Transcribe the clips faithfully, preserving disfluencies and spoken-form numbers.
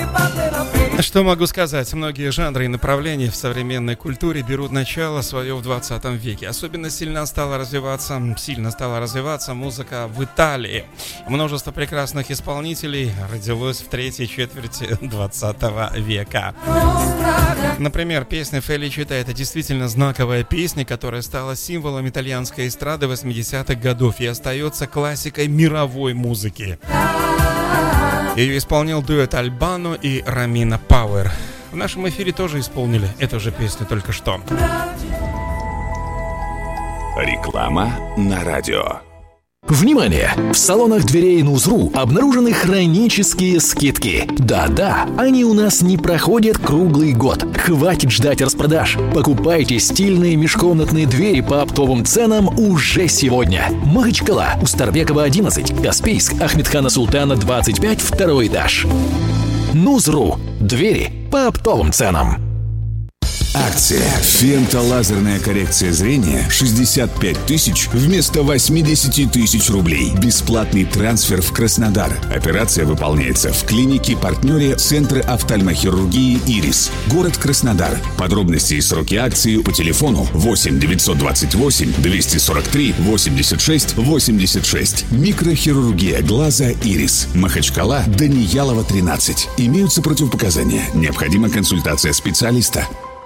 Что могу сказать? Многие жанры и направления в современной культуре берут начало свое в двадцатом веке. Особенно сильно стала развиваться, сильно стала развиваться музыка в Италии. Множество прекрасных исполнителей родилось в третьей четверти двадцатого века. Например, песня Феличита — это действительно знаковая песня, которая стала символом итальянской эстрады восьмидесятых годов и остается классикой мировой музыки. Ее исполнил дуэт Альбано и Ромина Пауэр. В нашем эфире тоже исполнили эту же песню только что. Реклама на радио. Внимание! В салонах дверей Нузру обнаружены хронические скидки. Да-да, они у нас не проходят круглый год. Хватит ждать распродаж. Покупайте стильные межкомнатные двери по оптовым ценам уже сегодня. Махачкала, Устарбекова, одиннадцать, Каспийск, Ахмедхана Султана, двадцать пять, второй этаж. Нузру. Двери по оптовым ценам. Акция «Фентолазерная коррекция зрения» шестьдесят пять тысяч вместо восемьдесят тысяч рублей. Бесплатный трансфер в Краснодар. Операция выполняется в клинике-партнере Центра офтальмохирургии «Ирис». Город Краснодар. Подробности и сроки акции по телефону восемь девятьсот двадцать восемь двести сорок три восемьдесят шесть восемьдесят шесть. Микрохирургия глаза «Ирис». Махачкала, Даниялова, тринадцать. Имеются противопоказания. Необходима консультация специалиста.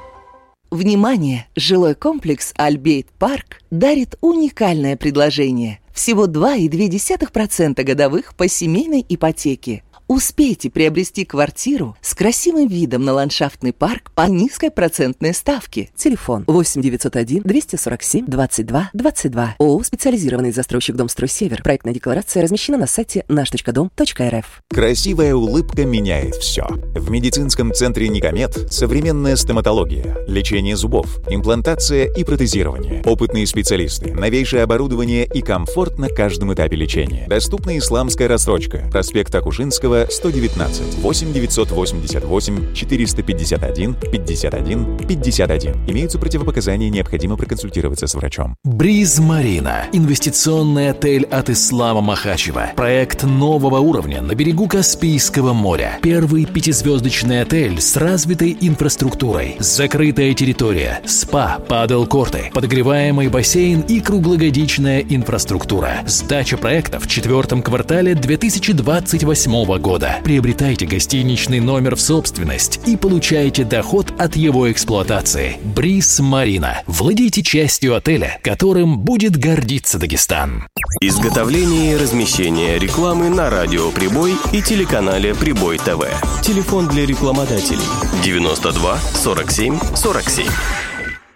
Внимание! Жилой комплекс «Альбейт Парк» дарит уникальное предложение. Всего два целых две десятых процента годовых по семейной ипотеке. Успейте приобрести квартиру с красивым видом на ландшафтный парк по низкой процентной ставке. Телефон восемь девятьсот один двести сорок семь двадцать два двадцать два. ООО «Специализированный застройщик Домстрой Север». Проектная декларация размещена на сайте наш точка дом точка эр эф. Красивая улыбка меняет все. В медицинском центре «Никомед» современная стоматология, лечение зубов, имплантация и протезирование. Опытные специалисты, новейшее оборудование и комфорт на каждом этапе лечения. Доступна исламская рассрочка. Проспект Акушинского, сто девятнадцать, восемь девятьсот восемьдесят восемь четыреста пятьдесят один пятьдесят один пятьдесят один. Имеются противопоказания, необходимо проконсультироваться с врачом. Бриз Марина. Инвестиционный отель от Ислама Махачева. Проект нового уровня на берегу Каспийского моря. Первый пятизвездочный отель с развитой инфраструктурой. Закрытая территория, спа, падл-корты, подогреваемый бассейн и круглогодичная инфраструктура. Сдача проекта в четвертом квартале две тысячи двадцать восьмого года. Приобретайте гостиничный номер в собственность и получайте доход от его эксплуатации. Бриз Марина. Владейте частью отеля, которым будет гордиться Дагестан. Изготовление и размещение рекламы на радио «Прибой» и телеканале «Прибой ТВ». Телефон для рекламодателей девяносто два сорок семь сорок семь.